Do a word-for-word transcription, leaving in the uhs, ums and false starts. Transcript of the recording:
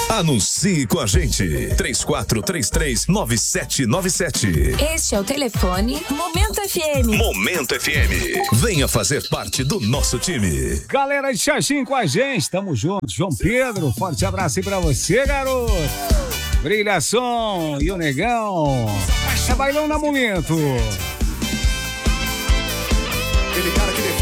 Anuncie com a gente. três quatro três três, nove sete nove sete. Este é o telefone Momento F M. Momento F M. Venha fazer parte do nosso time. Galera de Xaxim com a gente, tamo juntos. João Pedro, forte abraço aí pra você, garoto. Brilhação e o Negão. É bailão na Momento. Aquele cara que defende